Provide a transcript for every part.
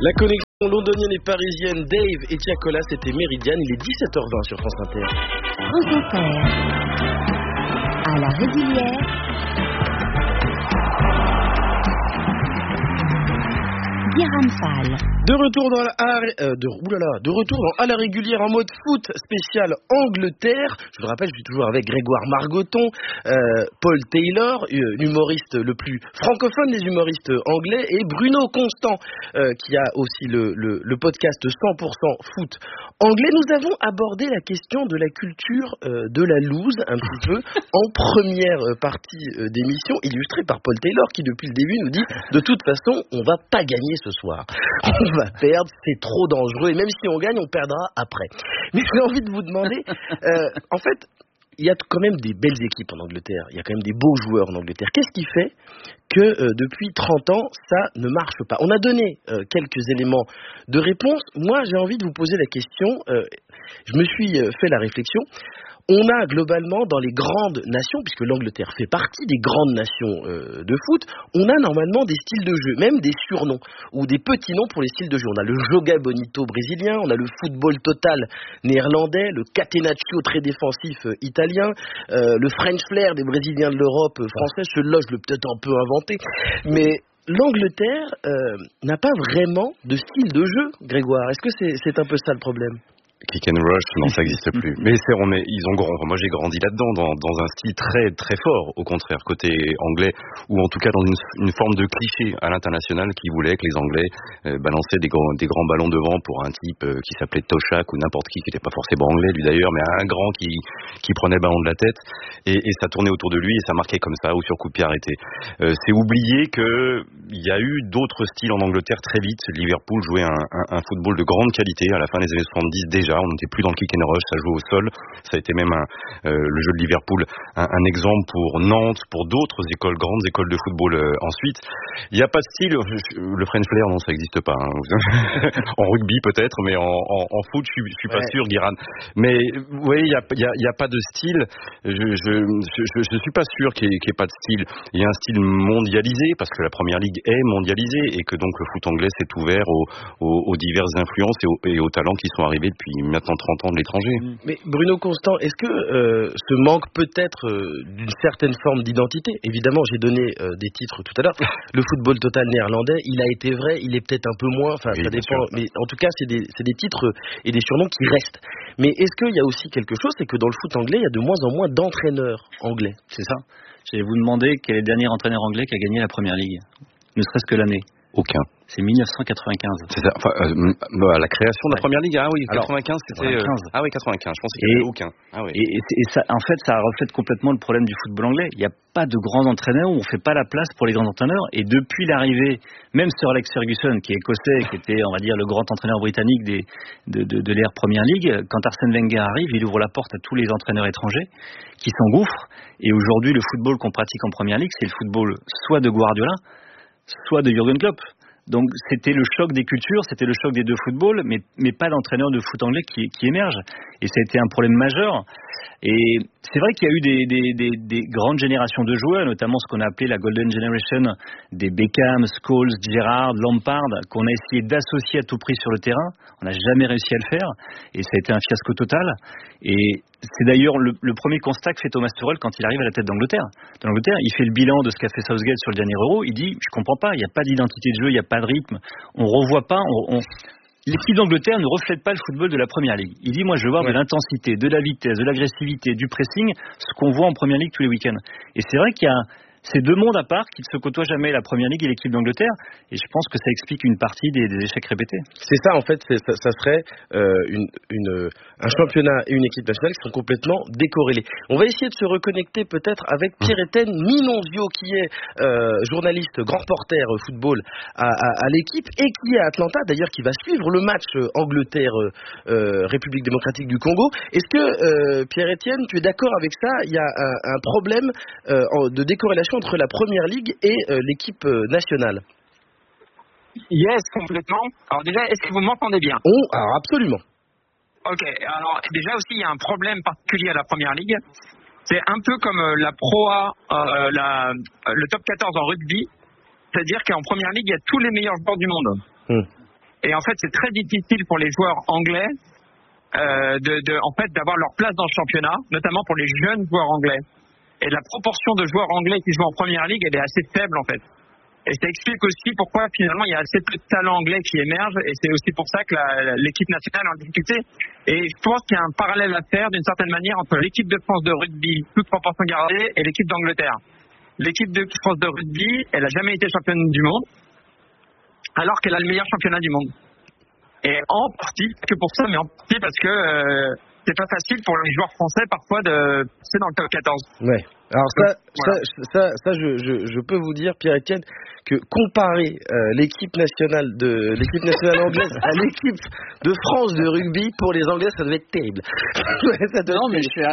La connexion londonienne et parisienne, Dave et Tiakola, c'était Méridiane, il est 17h20 sur France Inter. France Inter, à la régulière, Guérin Fall. De retour dans à la régulière en mode foot spécial Angleterre. Je vous le rappelle, je suis toujours avec Grégoire Margoton, Paul Taylor, l'humoriste le plus francophone des humoristes anglais, et Bruno Constant, qui a aussi le podcast 100% foot anglais. Nous avons abordé la question de la culture de la loose un petit peu en première partie d'émission, illustrée par Paul Taylor, qui depuis le début nous dit de toute façon on va pas gagner ce soir. On va perdre, c'est trop dangereux, et même si on gagne, on perdra après. Mais j'ai envie de vous demander, en fait, il y a quand même des belles équipes en Angleterre, il y a quand même des beaux joueurs en Angleterre. Qu'est-ce qui fait que depuis 30 ans, ça ne marche pas? On a donné quelques éléments de réponse. Moi, j'ai envie de vous poser la question, je me suis fait la réflexion. On a globalement dans les grandes nations, puisque l'Angleterre fait partie des grandes nations de foot, on a normalement des styles de jeu, même des surnoms, ou des petits noms pour les styles de jeu. On a le Joga Bonito brésilien, on a le football total néerlandais, le Catenaccio très défensif italien, le French Flair des Brésiliens de l'Europe française, celui-là je l'ai peut-être un peu inventé, mais l'Angleterre n'a pas vraiment de style de jeu, Grégoire. Est-ce que c'est un peu ça le problème ? Kick and rush, non, ça n'existe plus. Mais moi j'ai grandi là-dedans, dans un style très très fort, au contraire, côté anglais, ou en tout cas dans une forme de cliché à l'international qui voulait que les Anglais balançaient des grands ballons devant pour un type qui s'appelait Toshak ou n'importe qui n'était pas forcément anglais lui d'ailleurs, mais un grand qui prenait le ballon de la tête et ça tournait autour de lui et ça marquait comme ça ou sur coup de pied arrêté. C'est oublier que il y a eu d'autres styles en Angleterre très vite. Liverpool jouait un football de grande qualité à la fin des années 70 déjà. On n'était plus dans le kick and rush, ça jouait au sol. Ça a été même le jeu de Liverpool un exemple pour Nantes, pour d'autres grandes écoles de football ensuite. Il n'y a pas de style. Le French Flair, non, ça n'existe pas. Hein. En rugby peut-être, mais en foot, je suis pas sûr, Guérin. Mais vous voyez, il y a pas de style. Je suis pas sûr qu'il y ait pas de style. Il y a un style mondialisé parce que la Première Ligue est mondialisée et que donc le foot anglais s'est ouvert aux diverses influences et aux talents qui sont arrivés depuis maintenant 30 ans de l'étranger. Mais Bruno Constant, est-ce que ce manque peut-être d'une certaine forme d'identité? Évidemment, j'ai donné des titres tout à l'heure. Le football total néerlandais, il a été vrai, il est peut-être un peu moins, enfin oui, ça dépend, mais en tout cas c'est des titres et des surnoms qui restent. Mais est-ce qu'il y a aussi quelque chose, c'est que dans le foot anglais, il y a de moins en moins d'entraîneurs anglais? C'est ça. J'allais vous demander quel est le dernier entraîneur anglais qui a gagné la Première Ligue, ne serait-ce que l'année. Aucun. C'est 1995. C'est ça, la création de la Première Ligue. Ah oui, 95 c'était. 95. Ah oui, 95. Je pensais qu'il n'y avait aucun. Ah oui. Et ça, en fait, ça reflète complètement le problème du football anglais. Il n'y a pas de grands entraîneurs, on ne fait pas la place pour les grands entraîneurs. Et depuis l'arrivée, même Sir Alex Ferguson, qui est écossais, qui était, on va dire, le grand entraîneur britannique de l'ère Première Ligue, quand Arsène Wenger arrive, il ouvre la porte à tous les entraîneurs étrangers qui s'engouffrent. Et aujourd'hui, le football qu'on pratique en Première Ligue, c'est le football soit de Guardiola, soit de Jürgen Klopp. Donc c'était le choc des cultures, c'était le choc des deux footballs, mais pas l'entraîneur de foot anglais qui émerge. Et ça a été un problème majeur. Et c'est vrai qu'il y a eu des grandes générations de joueurs, notamment ce qu'on a appelé la Golden Generation, des Beckham, Scholes, Gerrard, Lampard, qu'on a essayé d'associer à tout prix sur le terrain. On n'a jamais réussi à le faire, et ça a été un fiasco total. Et c'est d'ailleurs le premier constat que fait Thomas Tuchel quand il arrive à la tête d'Angleterre. Dans l'Angleterre, il fait le bilan de ce qu'a fait Southgate sur le dernier Euro. Il dit, je comprends pas, il n'y a pas d'identité de jeu, il n'y a pas de rythme, on revoit pas, l'équipe d'Angleterre ne reflète pas le football de la Première Ligue. Il dit, moi, je veux voir de l'intensité, de la vitesse, de l'agressivité, du pressing, ce qu'on voit en Première Ligue tous les week-ends. Et c'est vrai qu'il y a ces deux mondes à part qui ne se côtoient jamais, la Première Ligue et l'équipe d'Angleterre. Et je pense que ça explique une partie des échecs répétés. C'est ça, en fait, ça serait un championnat et une équipe nationale qui sont complètement décorrélés. On va essayer de se reconnecter peut-être avec Pierre-Étienne Minonzio, qui est journaliste, grand reporter football à l'équipe et qui est à Atlanta, d'ailleurs, qui va suivre le match Angleterre-République démocratique du Congo. Est-ce que, Pierre-Étienne, tu es d'accord avec ça? Il y a un problème de décorrélation entre la Première Ligue et l'équipe nationale. Yes, complètement. Alors déjà, est-ce que vous m'entendez bien? Alors absolument. Ok, alors déjà aussi, il y a un problème particulier à la Première Ligue. C'est un peu comme la Pro A, le top 14 en rugby. C'est-à-dire qu'en Première Ligue, il y a tous les meilleurs joueurs du monde. Et en fait, c'est très difficile pour les joueurs anglais d'avoir leur place dans le championnat, notamment pour les jeunes joueurs anglais. Et la proportion de joueurs anglais qui jouent en première ligue, elle est assez faible en fait. Et ça explique aussi pourquoi finalement il y a assez peu de talents anglais qui émergent, et c'est aussi pour ça que l'équipe nationale est en difficulté. Et je pense qu'il y a un parallèle à faire d'une certaine manière entre l'équipe de France de rugby, toute proportion gardée, et l'équipe d'Angleterre. L'équipe de France de rugby, elle a jamais été championne du monde, alors qu'elle a le meilleur championnat du monde. Et en partie, pas que pour ça, mais en partie parce que c'est pas facile pour les joueurs français parfois de passer dans le top 14. Ouais. Alors ça, je peux vous dire, Pierre-Etienne, que comparer l'équipe nationale anglaise à l'équipe de France de rugby, pour les Anglais, ça devait être terrible. Non, mais je suis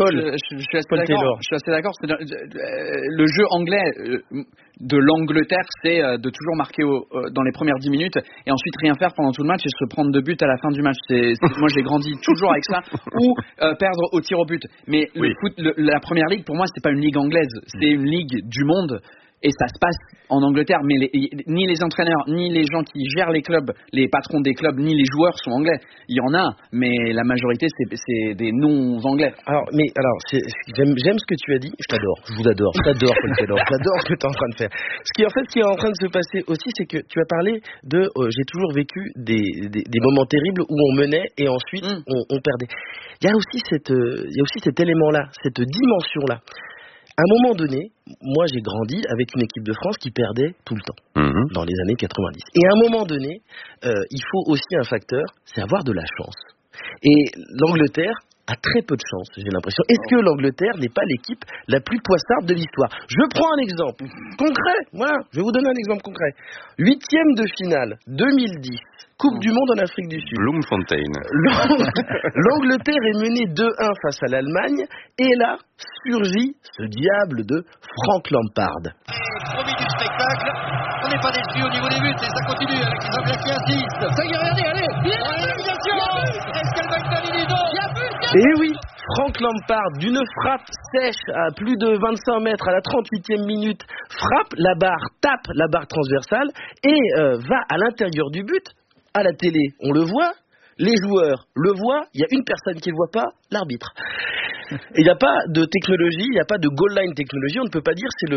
assez d'accord. Le jeu anglais de l'Angleterre, c'est de toujours marquer dans les premières 10 minutes et ensuite rien faire pendant tout le match et se prendre 2 buts à la fin du match. Moi, j'ai grandi toujours avec ça, ou perdre au tir au but. Mais le foot, la première ligue, pour moi, c'est pas une ligue anglaise, c'est une ligue du monde. Et ça se passe en Angleterre, mais ni les entraîneurs, ni les gens qui gèrent les clubs, les patrons des clubs, ni les joueurs sont anglais. Il y en a, mais la majorité, c'est des non-anglais. Alors, j'aime ce que tu as dit. Je t'adore, je vous adore, Paul Taylor. J'adore ce que tu es en train de faire. Ce qui est en train de se passer aussi, c'est que tu as parlé de j'ai toujours vécu des moments terribles où on menait et ensuite on perdait. Il y a aussi cet élément-là, cette dimension-là. À un moment donné, moi j'ai grandi avec une équipe de France qui perdait tout le temps, dans les années 90. Et à un moment donné, il faut aussi un facteur, c'est avoir de la chance. Et l'Angleterre a très peu de chance, j'ai l'impression. Est-ce que l'Angleterre n'est pas l'équipe la plus poissarde de l'histoire ? Je prends un exemple concret, voilà, je vais vous donner un exemple concret. 8e de finale, 2010. Coupe du Monde en Afrique du Sud. Bloemfontein. L'Angleterre est menée 2-1 face à l'Allemagne, et là surgit ce diable de Frank Lampard. Promis du spectacle, on n'est pas déçus au niveau des buts, et ça continue avec les Anglais qui insistent. Ça y est, regardez, allez, bien sûr. Est-ce qu'elle va être validée ? Et oui, Frank Lampard, d'une frappe sèche à plus de 25 mètres à la 38e minute, frappe la barre, tape la barre transversale et va à l'intérieur du but. À la télé, on le voit, les joueurs le voient, il y a une personne qui ne le voit pas, l'arbitre. Il n'y a pas de technologie, il n'y a pas de goal line technologie, on ne peut pas dire c'est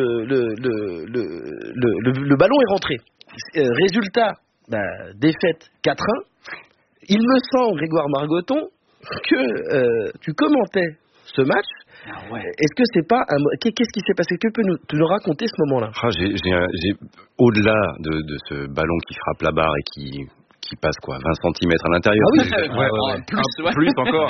le ballon est rentré. Résultat, défaite 4-1. Il me semble, Grégoire Margoton, que tu commentais ce match. Ah ouais. Est-ce que c'est pas qu'est-ce qui s'est passé? Que peux-tu nous raconter ce moment-là? J'ai au-delà de ce ballon qui frappe la barre et qui passe 20 cm à l'intérieur. Ah oui, plus encore.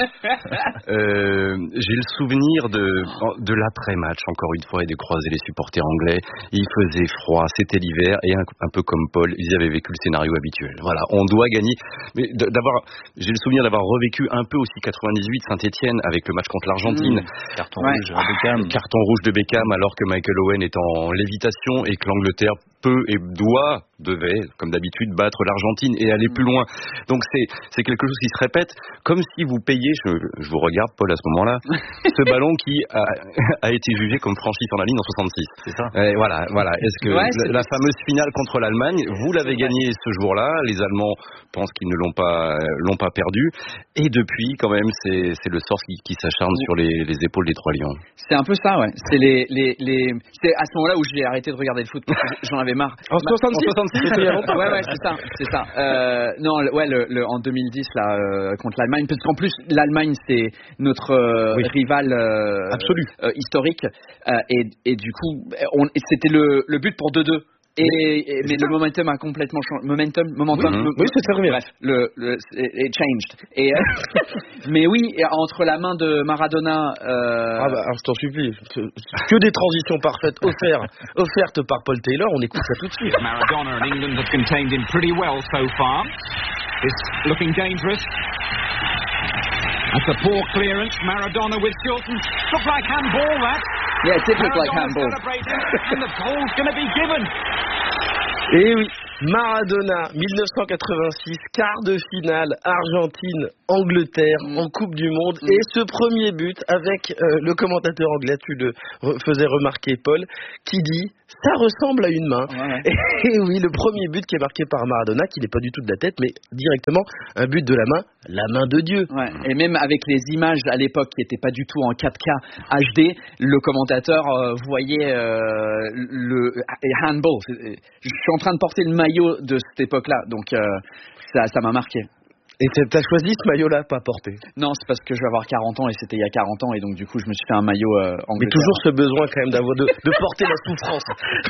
J'ai le souvenir de l'après-match, encore une fois, et de croiser les supporters anglais. Il faisait froid, c'était l'hiver, et un peu comme Paul, ils avaient vécu le scénario habituel. Voilà, on doit gagner. Mais j'ai le souvenir d'avoir revécu un peu aussi 98 Saint-Etienne avec le match contre l'Argentine. Carton rouge de Beckham. Carton rouge de Beckham, alors que Michael Owen est en lévitation et que l'Angleterre devait, comme d'habitude, battre l'Argentine et aller plus loin. Donc c'est quelque chose qui se répète, comme si vous payiez, je vous regarde Paul à ce moment-là, ce ballon qui a été jugé comme franchi sur la ligne en 66. C'est ça. Voilà. Est-ce que la fameuse finale contre l'Allemagne, vous l'avez gagnée ce jour-là, les Allemands pensent qu'ils ne l'ont pas perdu, et depuis quand même c'est le sort qui s'acharne sur les épaules des Trois Lions. C'est un peu ça, ouais. C'est c'est à ce moment-là où j'ai arrêté de regarder le foot parce que j'en avais marre. En 66, c'était il y a longtemps. Ouais, c'est ça. En 2010 là contre l'Allemagne, parce qu'en plus l'Allemagne c'est notre rival absolu, historique, et du coup c'était le but pour 2-2. Mais le momentum a complètement changé. Oui, c'est très bref, it changed. Mais oui, entre la main de Maradona. Je t'en supplie. Que des transitions parfaites offertes par Paul Taylor. On écoute ça tout de suite. Maradona and England have contained him pretty well so far. It's looking dangerous. That's a poor clearance. Maradona with Shilton. Looks like handball, that. Yeah, it did look like handball. And the ball's going to be given. Et oui, Maradona, 1986, quart de finale, Argentine-Angleterre en Coupe du Monde. Et ce premier but avec le commentateur anglais, tu le faisais remarquer Paul, qui dit ça ressemble à une main. Ouais. Et oui, le premier but qui est marqué par Maradona, qui n'est pas du tout de la tête, mais directement un but de la main de Dieu. Ouais. Et même avec les images à l'époque qui n'étaient pas du tout en 4K HD, le commentateur voyait le handball. Je suis en train de porter le maillot de cette époque-là, donc ça m'a marqué. Et t'as choisi ce maillot-là, pas porté. Non, c'est parce que je vais avoir 40 ans et c'était il y a 40 ans et donc du coup je me suis fait un maillot anglais. Mais toujours ce besoin quand même de porter la souffrance.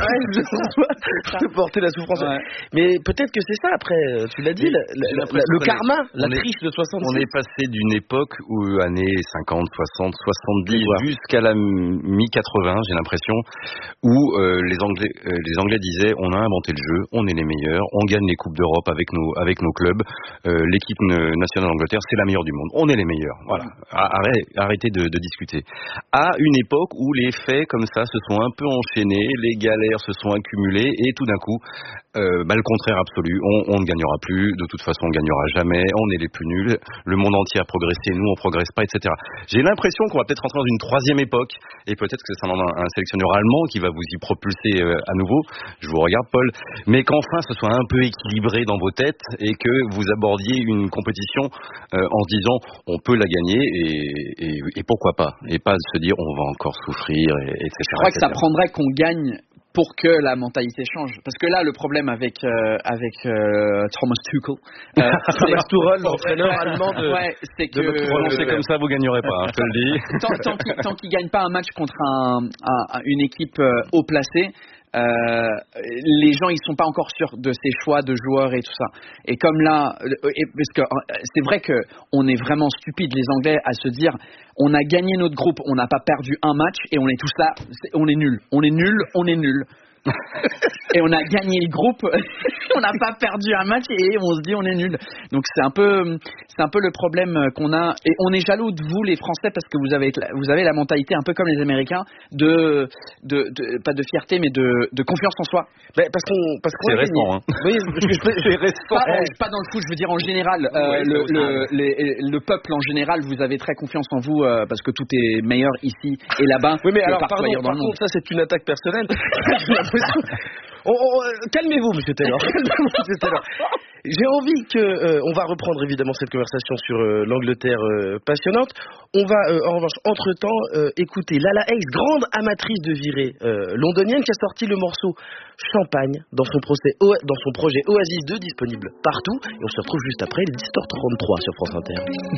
De porter la souffrance. Ouais. Mais peut-être que c'est ça après, tu l'as dit, le karma, la triche de 66. On est passé d'une époque où années 50, 60, 70 jusqu'à la mi-80, j'ai l'impression, où les Anglais disaient on a inventé le jeu, on est les meilleurs, on gagne les coupes d'Europe avec nos clubs, l'équipe nationale d'Angleterre, c'est la meilleure du monde. On est les meilleurs. Voilà. Arrêtez de discuter. À une époque où les faits comme ça se sont un peu enchaînés, les galères se sont accumulées et tout d'un coup, le contraire absolu. On ne gagnera plus. De toute façon, on ne gagnera jamais. On est les plus nuls. Le monde entier a progressé. Nous, on ne progresse pas, etc. J'ai l'impression qu'on va peut-être rentrer dans une troisième époque et peut-être que c'est un sélectionneur allemand qui va vous y propulser à nouveau. Je vous regarde, Paul. Mais qu'enfin, ce soit un peu équilibré dans vos têtes et que vous abordiez une compétition en se disant on peut la gagner et pourquoi pas, et pas de se dire on va encore souffrir, etc. Je crois que ça prendrait qu'on gagne pour que la mentalité change. Parce que là, le problème avec Thomas Tuchel, Thomas Tuchel, l'entraîneur allemand c'est que prononcer comme ça, vous gagnerez pas, je te le dis. Tant qu'il gagne pas un match contre une équipe haut placée, les gens ils sont pas encore sûrs de ses choix de joueurs et tout ça. Et comme là, parce que c'est vrai que on est vraiment stupides les Anglais à se dire on a gagné notre groupe, on n'a pas perdu un match et on est tous là, on est nuls. Et on a gagné le groupe, on n'a pas perdu un match et on se dit on est nul. Donc c'est un peu le problème qu'on a. Et on est jaloux de vous les Français parce que vous avez la mentalité un peu comme les Américains de pas de fierté mais de confiance en soi. Parce qu'on c'est récent. Hein. Oui, c'est récent. Pas dans le foot, je veux dire en général. Le peuple en général, vous avez très confiance en vous parce que tout est meilleur ici et là-bas. Oui, mais alors partout ailleurs dans le monde. Ça c'est une attaque personnelle. Calmez-vous, monsieur Taylor. J'ai envie que on va reprendre évidemment cette conversation sur l'Angleterre passionnante. On va en revanche entre-temps écouter Lala Hayes, grande amatrice de virée londonienne, qui a sorti le morceau Champagne dans son projet Oasis 2 disponible partout. Et on se retrouve juste après, il est 17h33 sur France Inter.